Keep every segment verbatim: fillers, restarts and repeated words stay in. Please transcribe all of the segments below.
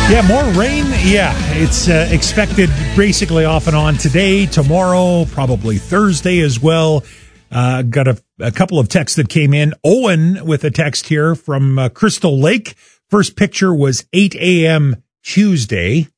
Yeah, more rain. Yeah, it's uh, expected basically off and on today, tomorrow, probably Thursday as well. Uh, got a, a couple of texts that came in. Owen with a text here from uh, Crystal Lake. First picture was eight a.m. Tuesday.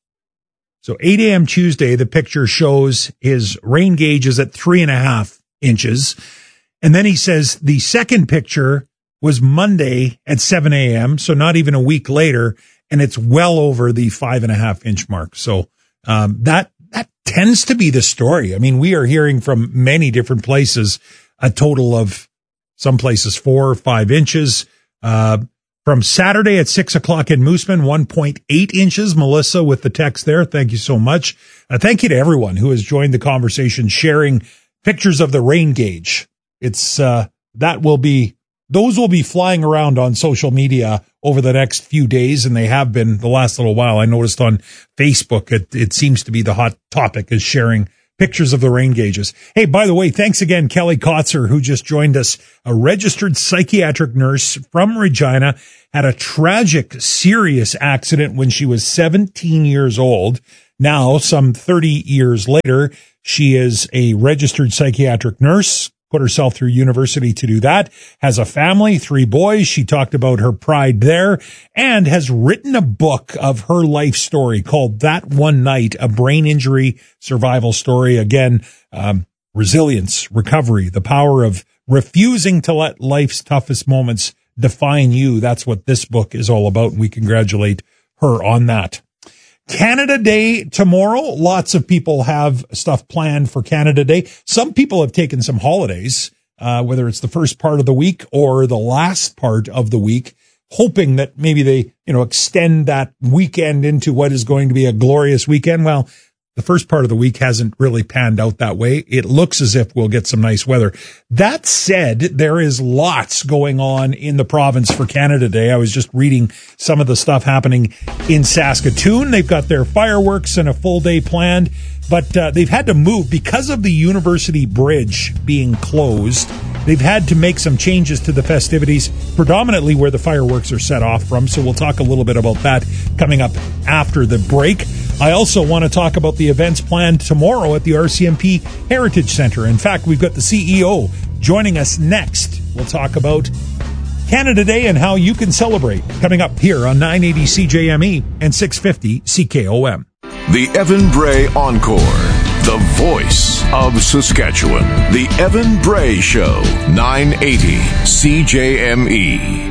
So eight a.m. Tuesday, the picture shows his rain gauge is at three and a half inches. And then he says the second picture was Monday at seven a.m., so not even a week later, and it's well over the five and a half inch mark. So um, that that tends to be the story. I mean, we are hearing from many different places a total of some places four or five inches. Uh, from Saturday at six o'clock in Mooseman, one point eight inches. Melissa with the text there. Thank you so much. Uh, thank you to everyone who has joined the conversation, sharing pictures of the rain gauge. It's uh, that will be those will be flying around on social media over the next few days, and they have been the last little while. I noticed on Facebook, it, it seems to be the hot topic is sharing pictures of the rain gauges. Hey, by the way, thanks again, Kelly Kotzer, who just joined us, a registered psychiatric nurse from Regina, had a tragic, serious accident when she was seventeen years old. Now, some thirty years later, she is a registered psychiatric nurse, put herself through university to do that, has a family, three boys. She talked about her pride there and has written a book of her life story called That One Night, a brain injury survival story. Again, um, resilience, recovery, the power of refusing to let life's toughest moments define you. That's what this book is all about. And we congratulate her on that. Canada Day tomorrow. Lots of people have stuff planned for Canada Day. Some people have taken some holidays, uh, whether it's the first part of the week or the last part of the week, hoping that maybe they, you know, extend that weekend into what is going to be a glorious weekend. Well, the first part of the week hasn't really panned out that way. It looks as if we'll get some nice weather. That said, there is lots going on in the province for Canada Day. I was just reading some of the stuff happening in Saskatoon. They've got their fireworks and a full day planned, but uh, they've had to move because of the University Bridge being closed. They've had to make some changes to the festivities, predominantly where the fireworks are set off from. So we'll talk a little bit about that coming up after the break. I also want to talk about the events planned tomorrow at the R C M P Heritage Center. In fact, we've got the C E O joining us next. We'll talk about Canada Day and how you can celebrate coming up here on nine eighty C J M E and six fifty C K O M. The Evan Bray Encore, the voice of Saskatchewan. The Evan Bray Show, nine eighty C J M E.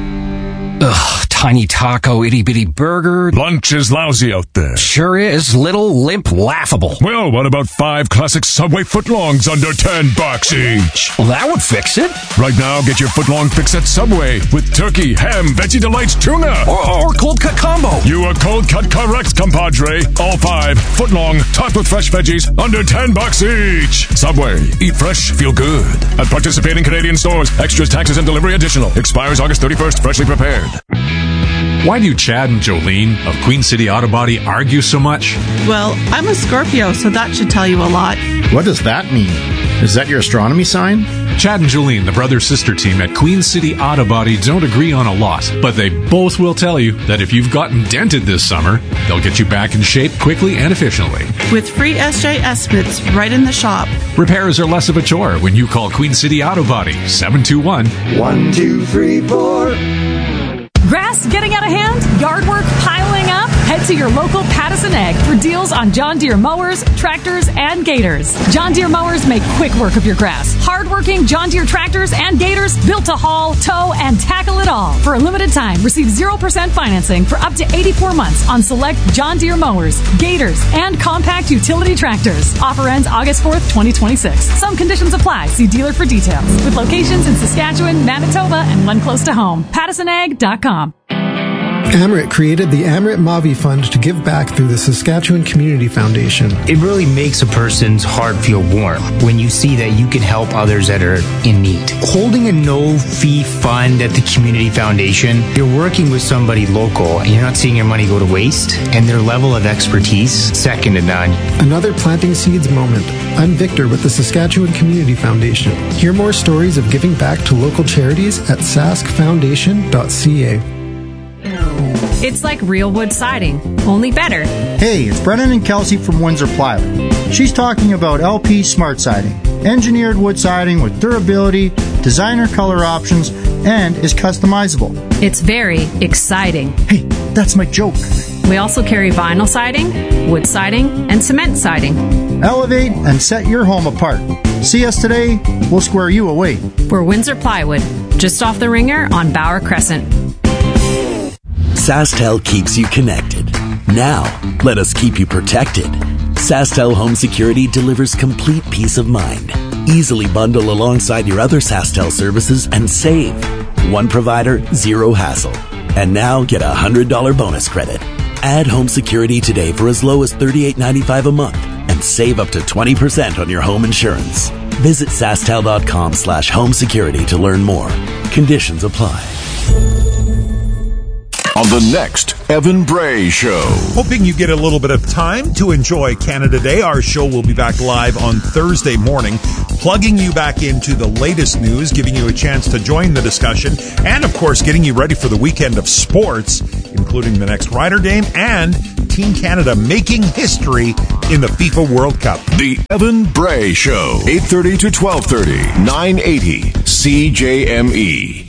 Ugh, tiny taco, itty-bitty burger. Lunch is lousy out there. Sure is. Little, limp, laughable. Well, what about five classic Subway footlongs under ten bucks each? Well, that would fix it. Right now, get your footlong fix at Subway with turkey, ham, Veggie Delights, tuna. Or, or cold cut combo. You are cold cut correct, compadre. All five footlong, topped with fresh veggies, under ten bucks each. Subway. Eat fresh, feel good. At participating Canadian stores. Extras, taxes, and delivery additional. Expires August thirty-first. Freshly prepared. Why do Chad and Jolene of Queen City Auto Body argue so much? Well, I'm a Scorpio, so that should tell you a lot. What does that mean? Is that your astronomy sign? Chad and Jolene, the brother-sister team at Queen City Auto Body, don't agree on a lot, but they both will tell you that if you've gotten dented this summer, they'll get you back in shape quickly and efficiently. With free S J estimates right in the shop. Repairs are less of a chore when you call Queen City Auto Body, seven two one, one two three four. Grass getting out of hand? Yard work piling up? Head to your local Pattison Ag for deals on John Deere mowers, tractors, and gators. John Deere mowers make quick work of your grass. Hard-working John Deere tractors and gators built to haul, tow, and tackle it all. For a limited time, receive zero percent financing for up to eighty-four months on select John Deere mowers, gators, and compact utility tractors. Offer ends August fourth, twenty twenty-six. Some conditions apply. See dealer for details. With locations in Saskatchewan, Manitoba, and one close to home. Pattison Ag dot com. Amrit created the Amrit Mavi Fund to give back through the Saskatchewan Community Foundation. It really makes a person's heart feel warm when you see that you can help others that are in need. Holding a no-fee fund at the Community Foundation, you're working with somebody local and you're not seeing your money go to waste, and their level of expertise, second to none. Another Planting Seeds moment. I'm Victor with the Saskatchewan Community Foundation. Hear more stories of giving back to local charities at sask foundation dot c a. It's like real wood siding, only better. Hey, it's Brennan and Kelsey from Windsor Plywood. She's talking about L P Smart Siding. Engineered wood siding with durability, designer color options, and is customizable. It's very exciting. Hey, that's my joke. We also carry vinyl siding, wood siding, and cement siding. Elevate and set your home apart. See us today, we'll square you away. We're Windsor Plywood, just off the Ringer on Bauer Crescent. SaskTel keeps you connected. Now, let us keep you protected. SaskTel Home Security delivers complete peace of mind. Easily bundle alongside your other SaskTel services and save. One provider, zero hassle. And now get a one hundred dollars bonus credit. Add home security today for as low as thirty-eight ninety-five a month and save up to twenty percent on your home insurance. Visit SaskTel.com slash home security to learn more. Conditions apply. On the next Evan Bray Show. Hoping you get a little bit of time to enjoy Canada Day. Our show will be back live on Thursday morning, plugging you back into the latest news, giving you a chance to join the discussion, and, of course, getting you ready for the weekend of sports, including the next Ryder game and Team Canada making history in the FIFA World Cup. The Evan Bray Show, eight thirty to twelve thirty, nine eighty C J M E.